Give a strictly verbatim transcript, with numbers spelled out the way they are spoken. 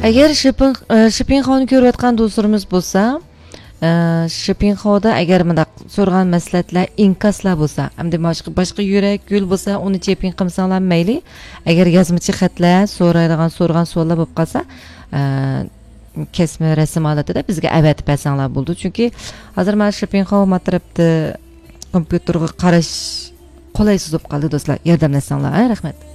Agar shipping shipping xoni ko'rayotgan do'stlarimiz bo'lsa, shipping xoda agar mundaq so'rgan maslahatlar inkaslar bo'lsa, hamda boshqa boshqa yurak gul bo'lsa, uni cheping qilsanglar mayli. Agar yozmachi xatlar, so'raydigan so'rgan savollar bo'lib qolsa, kesma rasm holatida bizga avatib bersanglar bo'ldi. Chunki hozir mana shipping xo matrabda kompyuterga qarash qolaysiz bo'lib qoldi do'stlar. Yordamlasanglar. Rahmat.